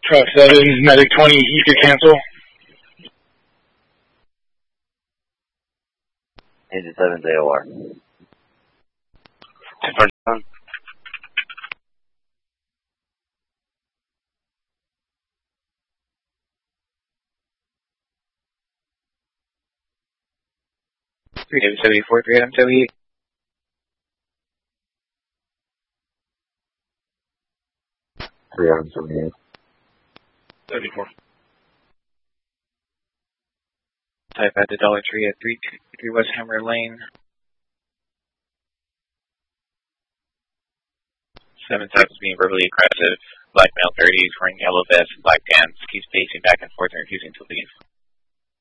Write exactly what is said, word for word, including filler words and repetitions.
Truck seven, Medic twenty, you could cancel. Engine seven's A O R. Confirm. three W seventy-four, three M seventy-eight. three M seventy-eight. seventy-four. Type at the Dollar Tree at three three West Hammer Lane. Seven type is being verbally aggressive. Black male thirties, wearing yellow vest and black pants. Keeps pacing back and forth and refusing to leave.